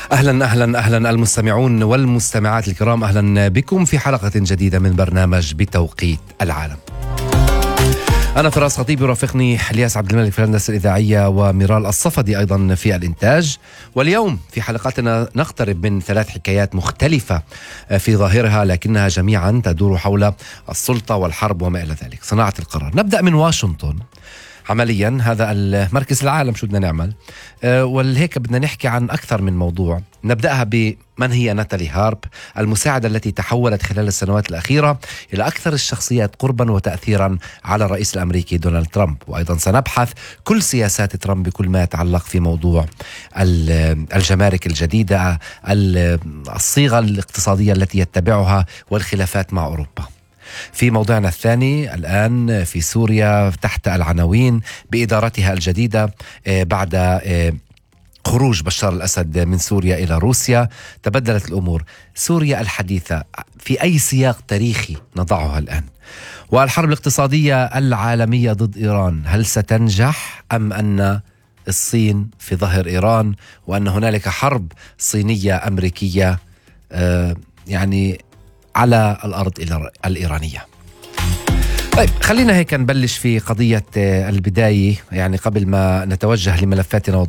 أهلا أهلا أهلا المستمعون والمستمعات الكرام، أهلا بكم في حلقة جديدة من برنامج بتوقيت العالم. أنا فراس خطيب، يرافقني الياس عبد الملك في الهندسة الإذاعية وميرال الصفدي أيضا في الإنتاج. واليوم في حلقتنا نقترب من 3 حكايات مختلفة في ظاهرها، لكنها جميعا تدور حول السلطة والحرب وما إلى ذلك، صناعة القرار. نبدأ من واشنطن. عمليا هذا المركز العالم شو بدنا نعمل، والهيك بدنا نحكي عن أكثر من موضوع. نبدأها بمن هي ناتالي هارب، المساعدة التي تحولت خلال السنوات الأخيرة إلى أكثر الشخصيات قربا وتأثيرا على الرئيس الأمريكي دونالد ترامب. وأيضا سنبحث كل سياسات ترامب بكل ما يتعلق في موضوع الجمارك الجديدة، الصيغة الاقتصادية التي يتبعها، والخلافات مع أوروبا. في موضوعنا الثاني الآن في سوريا تحت العناوين بإدارتها الجديدة بعد خروج بشار الأسد من سوريا إلى روسيا، تبدلت الأمور. سوريا الحديثة في أي سياق تاريخي نضعها الآن؟ والحرب الاقتصادية العالمية ضد إيران، هل ستنجح أم أن الصين في ظهر إيران، وأن هنالك حرب صينية أمريكية يعني على الأرض الإيرانية؟ طيب خلينا هيك نبلش في قضية البداية، يعني قبل ما نتوجه لملفاتنا